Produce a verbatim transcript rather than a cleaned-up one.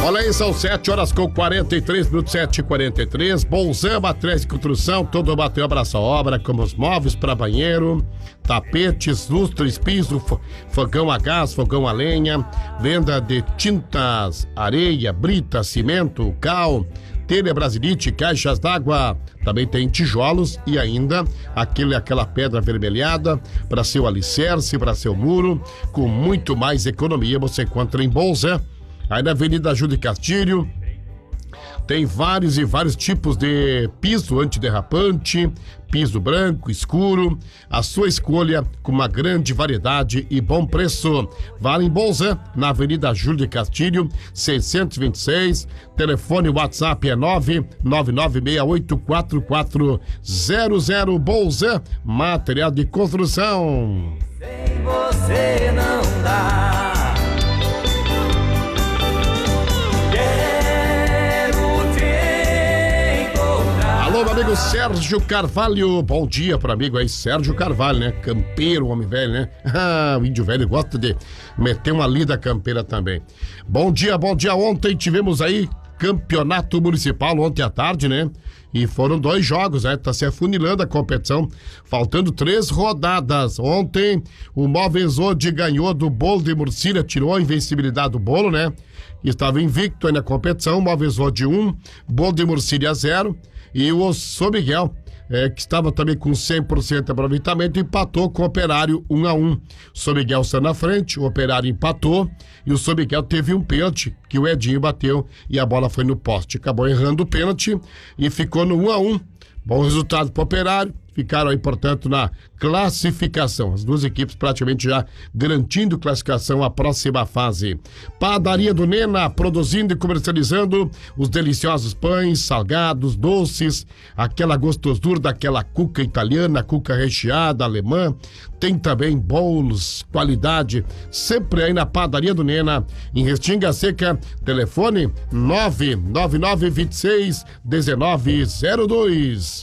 Olha aí, são sete horas com quarenta e três minutos, sete e quarenta e três. Bolzan, materiais de construção, todo bateu abraço à obra, como os móveis para banheiro, tapetes, lustres, piso, fogão a gás, fogão a lenha, venda de tintas, areia, brita, cimento, cal, telha brasilite, caixas d'água, também tem tijolos e ainda aquele, aquela pedra avermelhada para seu alicerce, para seu muro, com muito mais economia você encontra em Bolzan. Aí na Avenida Júlio Castilho, tem vários e vários tipos de piso antiderrapante, piso branco, escuro, a sua escolha com uma grande variedade e bom preço. Vale em Bolzan, na Avenida Júlio Castilho, seiscentos e vinte e seis, telefone WhatsApp é nove nove nove seis oito quatro quatro zero zero. Bolzan, material de construção. Sem você não dá. Alô, meu amigo Sérgio Carvalho, bom dia pro amigo aí, Sérgio Carvalho, né? Campeiro, homem velho, né? Ah, o índio velho gosta de meter uma lida campeira também. Bom dia, bom dia. Ontem tivemos aí campeonato municipal, ontem à tarde, né? E foram dois jogos, né? Tá se afunilando a competição, faltando três rodadas. Ontem, o Móveis Ode ganhou do Bolo de Murcília, tirou a invencibilidade do Bolo, né? Estava invicto aí na competição, Móveis Ode um, Bolo de Murcília zero. E o São Miguel, é, que estava também com cem por cento de aproveitamento, empatou com o Operário um a um. O São Miguel está na frente, o Operário empatou e o São Miguel teve um pênalti que o Edinho bateu e a bola foi no poste. Acabou errando o pênalti e ficou no um a um. Bom resultado para o Operário. Ficaram aí, portanto, na classificação. As duas equipes praticamente já garantindo classificação à próxima fase. Padaria do Nena, produzindo e comercializando os deliciosos pães, salgados, doces, aquela gostosura daquela cuca italiana, cuca recheada, alemã. Tem também bolos, qualidade, sempre aí na Padaria do Nena, em Restinga Seca. Telefone nove nove nove dois seis um nove zero dois.